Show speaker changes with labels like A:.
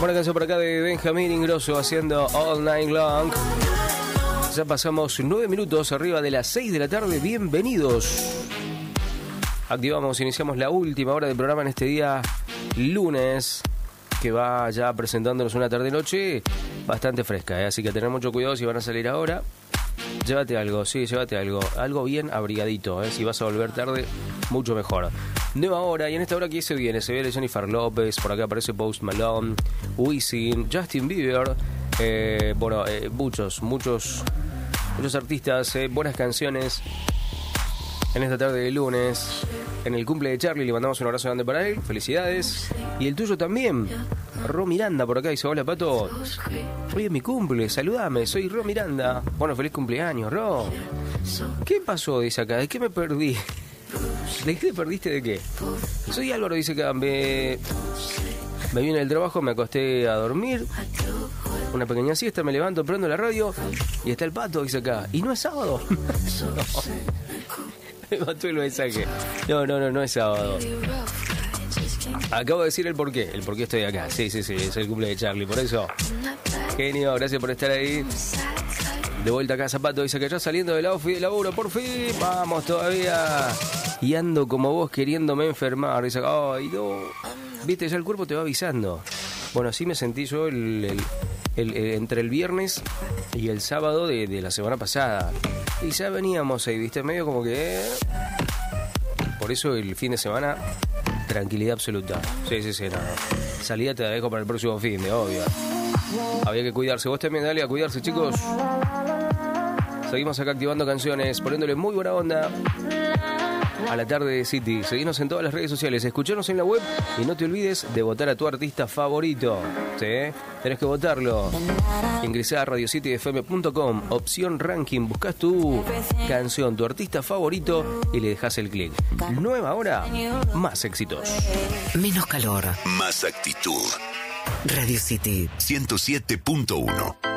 A: Buena canción por acá de Benjamín Ingrosso haciendo All Night Long. Ya pasamos 9 minutos arriba de las 6 de la tarde. Bienvenidos. Iniciamos la última hora del programa en este día lunes, que va ya presentándonos una tarde-noche bastante fresca, así que tener mucho cuidado si van a salir ahora. Llévate algo, sí, llévate algo bien abrigadito, si vas a volver tarde, mucho mejor. Nueva hora, y en esta hora que se viene Jennifer López, por acá aparece Post Malone, Wisin, Justin Bieber, muchos artistas, buenas canciones. En esta tarde de lunes, en el cumple de Charlie, le mandamos un abrazo grande para él, felicidades. Y el tuyo también, Ro Miranda por acá dice: hola Pato, hoy es mi cumple, saludame, soy Ro Miranda. Bueno, feliz cumpleaños, Ro. ¿Qué pasó? Dice acá, ¿de qué me perdí? ¿De qué te perdiste de qué? Soy Álvaro, dice acá, me vine del trabajo, me acosté a dormir, una pequeña siesta, me levanto, prendo la radio y está el Pato, dice acá. ¿Y no es sábado? Me mató el mensaje. No es sábado. Acabo de decir el por qué estoy acá. Sí, es el cumple de Charlie, por eso. Genio, gracias por estar ahí. De vuelta acá, Zapato, dice que ya saliendo del outfit de laburo, por fin, vamos todavía. Y ando como vos queriéndome enfermar. Dice, ay, no. Viste, ya el cuerpo te va avisando. Bueno, así me sentí yo entre el viernes y el sábado de la semana pasada. Y ya veníamos ahí, viste, medio como que... Por eso el fin de semana, tranquilidad absoluta. Sí, no. Salida te la dejo para el próximo fin de, obvio. Había que cuidarse. Vos también, dale a cuidarse, chicos. Seguimos acá activando canciones, poniéndole muy buena onda a la tarde de City. Seguinos en todas las redes sociales, escuchanos en la web y no te olvides de votar a tu artista favorito. ¿Sí? Tenés que votarlo. Ingresá a radiocityfm.com, opción ranking, buscás tu canción, tu artista favorito y le dejás el clic. Nueva hora, más éxitos.
B: Menos calor.
C: Más actitud.
B: Radio City
C: 107.1.